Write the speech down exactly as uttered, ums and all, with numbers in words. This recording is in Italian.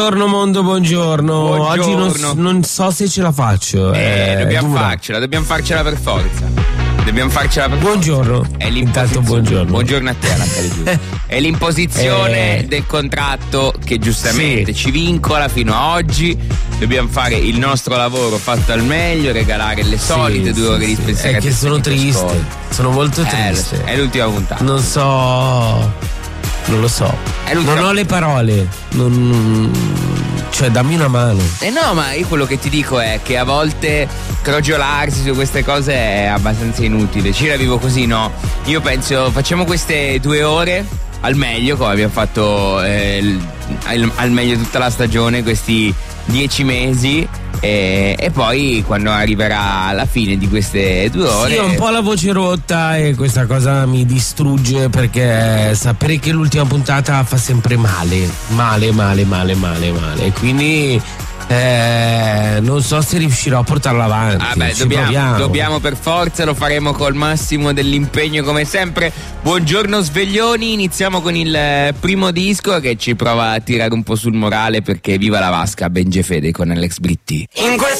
Buongiorno mondo, buongiorno. buongiorno. Oggi non, non so se ce la faccio. Eh, eh, dobbiamo dura. farcela, dobbiamo farcela per forza. Dobbiamo farcela per Buongiorno. forza. È Intanto buongiorno. Buongiorno a te, Raffaele. È l'imposizione Eh. del contratto che giustamente Sì. ci vincola fino a oggi. Dobbiamo fare il nostro lavoro fatto al meglio, regalare le solite Sì, due sì, ore di sì. spensieratezza. È che sono che ti triste. ascolti. Sono molto Eh, triste. è l'ultima puntata. Non so. Non lo so. È l'ultima- Non ho le parole. Non... Cioè, dammi una mano. Eh no, ma io quello che ti dico è che a volte crogiolarsi su queste cose è abbastanza inutile. Ci la vivo così, no? Io penso, facciamo queste due ore al meglio, come abbiamo fatto eh, il- al, al meglio tutta la stagione, questi dieci mesi. E, e poi quando arriverà alla fine di queste due ore Sì, ho un po' la voce rotta e questa cosa mi distrugge perché sapere che l'ultima puntata fa sempre male, male, male, male, male, male. Quindi eh, non so se riuscirò a portarla avanti. Ah beh, Ci dobbiamo, proviamo. dobbiamo per forza, lo faremo col massimo dell'impegno come sempre. Buongiorno sveglioni, iniziamo con il eh, primo disco che ci prova a tirare un po' sul morale perché viva la vasca, Bengefede con Alex Britti. In questo